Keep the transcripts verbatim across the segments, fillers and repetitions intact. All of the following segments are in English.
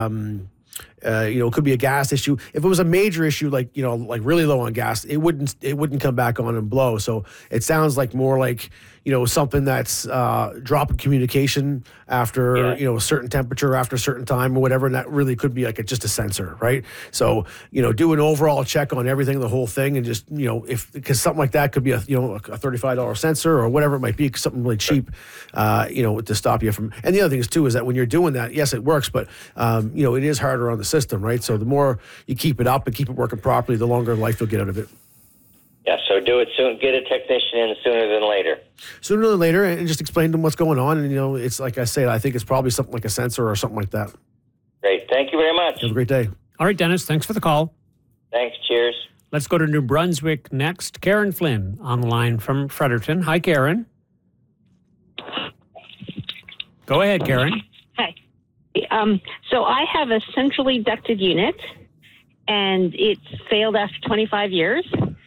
Um, Uh, you know, it could be a gas issue. If it was a major issue, like, you know, like really low on gas, it wouldn't it wouldn't come back on and blow. So it sounds like more like, you know, something that's uh, drop in communication after, Yeah. you know, a certain temperature, after a certain time or whatever. And that really could be like a, just a sensor, right? So, you know, do an overall check on everything, the whole thing, and just, you know, if, because something like that could be a, you know, a thirty-five dollars sensor or whatever it might be, something really cheap, uh, you know, to stop you from. And the other thing is too, is that when you're doing that, yes, it works, but, um, you know, it is harder on the system, right? So the more you keep it up and keep it working properly, the longer life you'll get out of it. Yeah, so do it soon. Get a technician in sooner than later. Sooner than later, and just explain to them what's going on. And, you know, it's like I said, I think it's probably something like a sensor or something like that. Great. Thank you very much. Have a great day. All right, Dennis, thanks for the call. Thanks. Cheers. Let's go to New Brunswick next. Karen Flynn on the line from Fredericton. Hi, Karen. Go ahead, Karen. Hi. Um, so I have a centrally ducted unit, and it's failed after twenty-five years.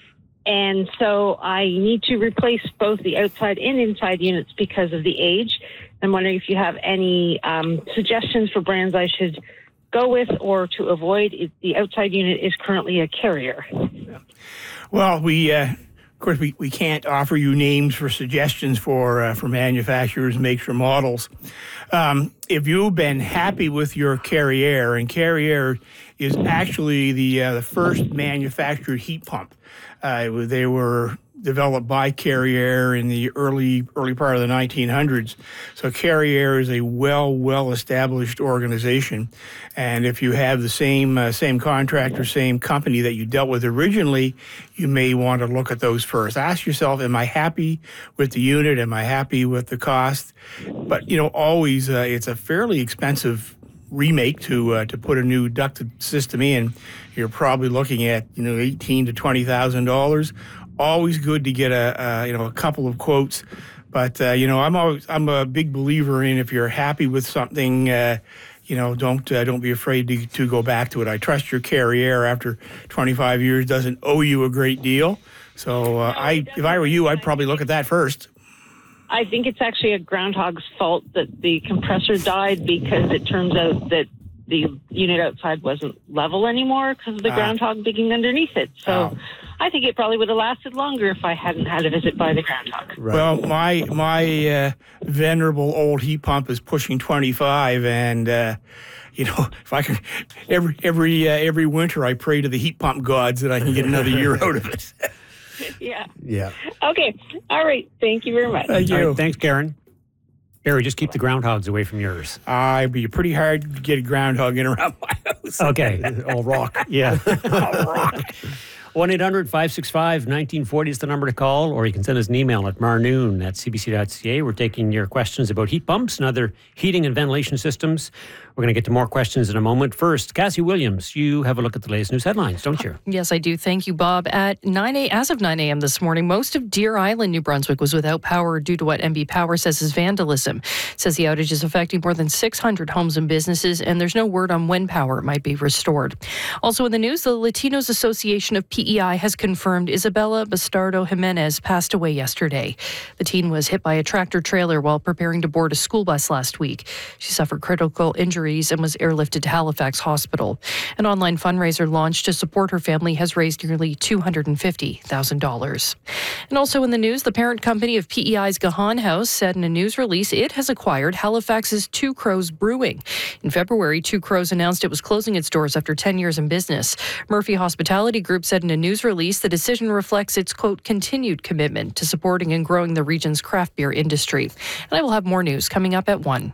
And so I need to replace both the outside and inside units because of the age. I'm wondering if you have any um, suggestions for brands I should go with or to avoid. If the outside unit is currently a Carrier. Well, we, uh, of course, we, we can't offer you names for suggestions for uh, for manufacturers, makes, or models. Um, if you've been happy with your Carrier, and Carrier is actually the uh, the first manufactured heat pump. Uh, they were developed by Carrier in the early early part of the nineteen hundreds. So Carrier is a well well established organization, and if you have the same uh, same contractor, same company that you dealt with originally, you may want to look at those first. Ask yourself, am I happy with the unit? Am I happy with the cost? But you know, always uh, it's a fairly expensive remake to uh, to put a new ducted system in. You're probably looking at, you know, eighteen to twenty thousand dollars. Always good to get a, a you know a couple of quotes, but uh, you know I'm always I'm a big believer in if you're happy with something, uh, you know don't uh, don't be afraid to to go back to it. I trust your Carrier after twenty-five years doesn't owe you a great deal. So uh, I if I were you, I'd probably look at that first. I think it's actually a groundhog's fault that the compressor died, because it turns out that the unit outside wasn't level anymore because of the Ah. groundhog digging underneath it. So Oh. I think it probably would have lasted longer if I hadn't had a visit by the groundhog. Right. Well, my my uh, venerable old heat pump is pushing twenty-five, and uh, you know, if I can, every every uh, every winter I pray to the heat pump gods that I can get another year out of it. Yeah. Yeah. Okay. All right. Thank you very much. Thank All you. right, thanks, Karen. Barry, just keep the groundhogs away from yours. Uh, it'd be pretty hard to get a groundhog in around my house. Okay. All rock. Yeah. one eight hundred five six five nineteen forty is the number to call, or you can send us an email at marnoon at c b c dot c a. We're taking your questions about heat pumps and other heating and ventilation systems. We're going to get to more questions in a moment. First, Cassie Williams, you have a look at the latest news headlines, don't you? Yes, I do. Thank you, Bob. At nine a, as of nine a.m. this morning, most of Deer Island, New Brunswick, was without power due to what M B Power says is vandalism. It says the outage is affecting more than six hundred homes and businesses, and there's no word on when power might be restored. Also in the news, the Latinos Association of P E I has confirmed Isabella Bastardo Jimenez passed away yesterday. The teen was hit by a tractor trailer while preparing to board a school bus last week. She suffered critical injuries and was airlifted to Halifax Hospital. An online fundraiser launched to support her family has raised nearly two hundred fifty thousand dollars. And also in the news, the parent company of P E I's Gahan House said in a news release it has acquired Halifax's Two Crows Brewing. In February, Two Crows announced it was closing its doors after ten years in business. Murphy Hospitality Group said in a news release the decision reflects its, quote, continued commitment to supporting and growing the region's craft beer industry. And I will have more news coming up at one.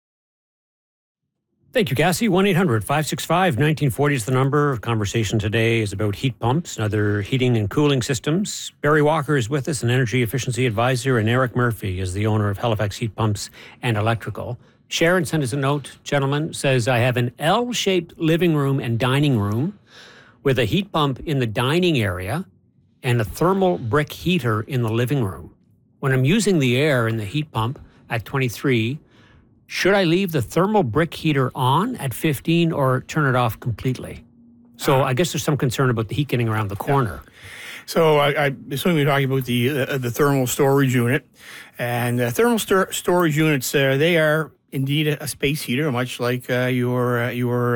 Thank you, Cassie. one eight hundred five six five nineteen forty is the number. Our conversation today is about heat pumps and other heating and cooling systems. Barry Walker is with us, an energy efficiency advisor, and Eric Murphy is the owner of Halifax Heat Pumps and Electrical. Sharon sent us a note, gentlemen, says, I have an L-shaped living room and dining room with a heat pump in the dining area and a thermal brick heater in the living room. When I'm using the air in the heat pump at twenty-three, should I leave the thermal brick heater on at fifteen or turn it off completely? So I guess there's some concern about the heat getting around the corner. So I, I assume you're talking about the uh, the thermal storage unit, and uh, thermal st- storage units. Uh, they are indeed a, a space heater, much like uh, your uh, your